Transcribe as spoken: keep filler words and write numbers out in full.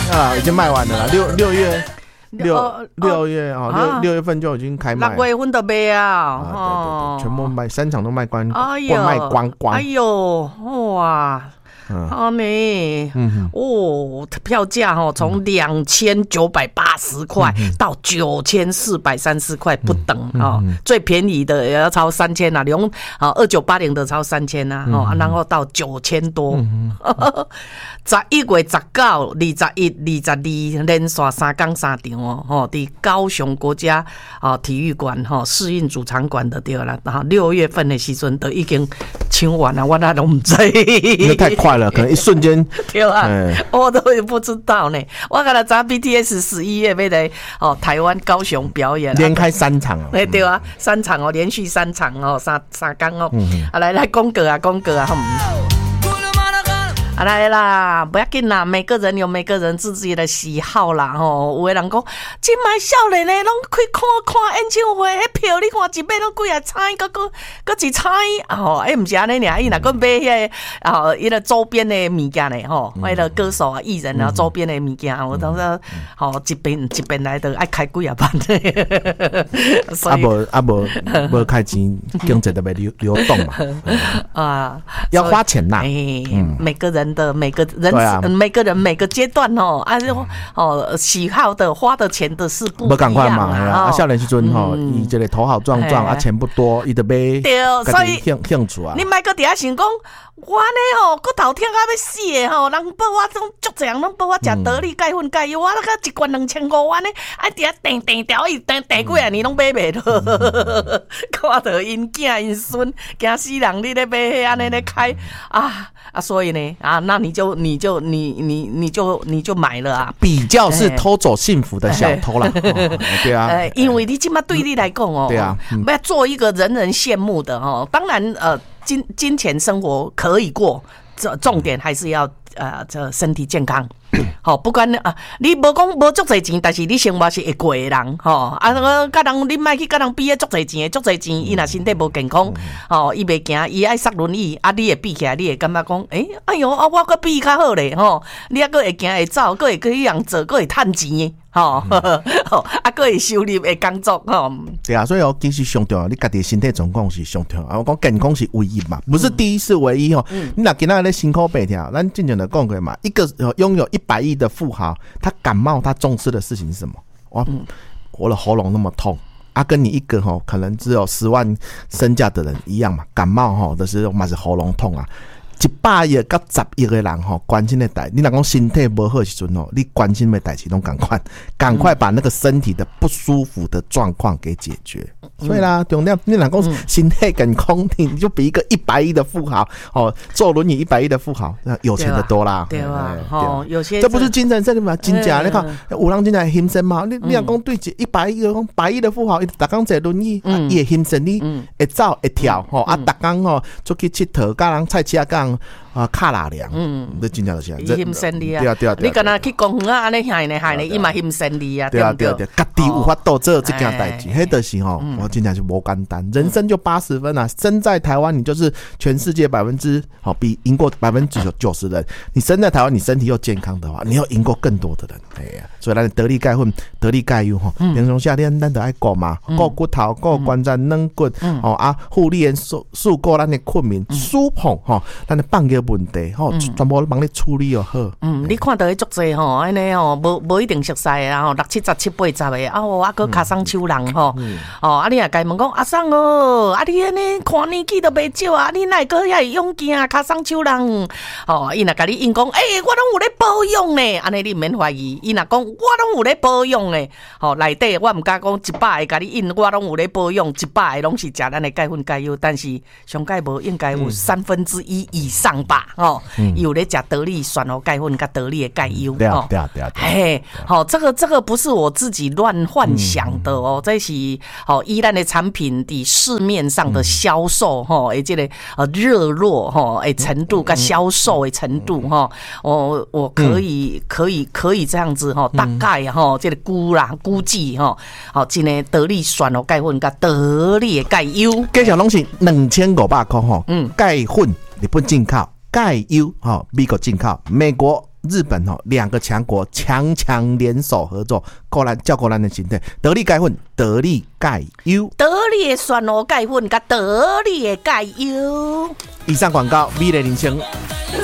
啊，已经卖完了啦，六六月。六六月哦，六六月份就已经开卖， 六月份都卖啊， 啊，对对对，全部卖，三场都卖光， 哎呦， 卖光光， 哎呦，哇！好呢，嗯，哦，票价哦，从两千九百八十块到九千四百三十块不等哦，最便宜的也要超三千啊，两啊二九八零的超三千啊，哦，然后到九千多。十一月十九、二十一、二十二连续三天三场哦，吼，伫高雄国家啊体育馆吼世运主场馆的对啦，然后六月份的时阵都已经抢完了，我那都唔知， 因为太快了，可能一瞬间对啊，欸、我都也不知道呢。我刚才知 B T S 十一月要来哦台湾高雄表演， 连开三场哦， 对啊，三场哦，连续三场哦，三三天哦，嗯、啊来来讲个啊讲个啊，嗯。啊来啦，不要紧啦，每个人有每个人自己的喜好啦吼。有的人讲，今摆少年诶，拢去看看演唱会，迄票你看一买拢几啊彩，个个个一彩吼，哎，毋是安尼尔，伊若个买迄个啊，伊个周边的物件咧吼，迄个歌手啊、艺人啊周边的物件，我当时吼一边一边来的爱开几啊万的， 啊无啊无无开钱，经济就袂流流动嘛，啊，要花钱呐， 每个人。的每个人、啊、每个人每个阶段哦，啊哦喜好的花的钱的是不一样嘛， 啊，少年时阵吼，伊这个头好壮壮啊，钱不多，伊就买， 对，所以兴兴趣啊， 你莫个底下想讲。我呢吼，骨头痛啊要死的吼，人报我种足济人拢报我食得力钙粉钙油，我那个一罐两千五万呢，啊底下订订条伊订订几啊年拢买袂落，看到因囝因孙惊死人，你咧买迄安尼咧开啊啊，所以呢啊，那你就你就你你你就你就买了啊， 比较是偷走幸福的小偷啦，对啊， 呃，因为你起码对你来讲哦， 对啊， 不要做一个人人羡慕的哦，当然呃。金金钱生活可以过，这重点还是要呃这身体健康。好，不管啊，你无讲无足侪钱，但是你生活是会过的人，吼啊，甲人你莫去甲人比个足侪钱，足侪钱，伊若身体无健康，吼，伊袂行，伊爱塞轮椅，啊，你会比起来，你会感觉讲，诶、欸，哎哟，啊，我搁比较好咧，吼，你还搁会行会走，搁会去样做，搁会趁钱。吼，啊，个会收入的工作吼。 对啊，所以哦，其实上重要，你家己身体状况是上重要。我讲健康是唯一嘛，不是第一是唯一哦。嗯、你若今仔日辛苦白条，咱之前就讲过嘛，一个拥有一百亿的富豪，他感冒他重视的事情是什么？哇，嗯、我的喉咙那么痛。啊，跟你一个吼，可能只有十万身价的人一样嘛，感冒吼的时候嘛是喉咙痛啊。一百亿到十亿的人吼，关心的代，你若讲身体不好的时阵吼，你关心的代志拢赶快，赶快把那个身体的不舒服的状况给解决。嗯、所以啦，重点你若讲身体健康，你就比一个一百亿的富豪哦，坐轮椅一百亿的富豪，有钱的多啦。 对啊，哦，有些这不是精神胜利嘛？真假？你看有人真正牺牲嘛？你你若讲对一百亿讲百亿的富豪，伊逐工坐轮椅，伊会牺牲你，会走会跳吼，啊，逐工吼出去佚佗，甲人菜市仔啊，卡拉凉，嗯，你真正就是， 伊牺牲你啊， 对啊对啊， 你敢若去公园啊，安尼害呢害呢，伊嘛牺牲你啊， 对啊对啊对，家己有法度做这件代志，迄就是吼，我真正是无简单，人生就八十分啊，生在台湾，你就是全世界百分之好比赢过百分之九九十人，你生在台湾，你身体又健康的话，你要赢过更多的人，哎呀，所以咱得力钙粉、得力钙油吼，平常夏天咱得爱顾嘛，顾骨头、顾关节、软骨，哦啊，护理员素素顾咱的困眠、舒碰吼，咱的放个问题吼，全部帮你处理又好。 嗯，你看到迄足济吼，安尼吼，无无一定熟悉啊，吼，六七十、七八十的啊，我啊个卡桑手人吼，哦，啊你也该问讲阿桑哦，啊你安尼看年纪都袂少啊，你哪个遐勇劲啊，卡桑手人，哦，伊若甲你应讲，诶、欸，我拢有咧保养呢，安尼你毋免怀疑，伊若讲我拢有咧保养呢，吼，内底我毋敢讲一百个甲你应，我拢有咧保养，一百个拢是食咱的钙粉钙油，但是上钙无应该有三分之一以上吧，吼。有咧食得力选哦钙粉甲得力的钙油， 对啊对啊对啊， 嘿，好，这个这个不是我自己乱幻想的哦，这是哦依咱的产品的市面上的销售哈，诶，这个呃热络哈，诶程度跟销售的程度哈，我我可以可以可以这样子哈，大概哈，这个估啦估计哈，好，真的得力选哦钙粉甲得力的钙油， 价钱拢是两千五百块哈，嗯，钙粉日本进口。钙油哈，美国进口，美国日本哦，两个强国强强联手合作，够咱照顾咱的身体。得力钙粉，得力钙优， 得力的选罗钙粉，甲得力的钙优。 以上广告，美丽人生。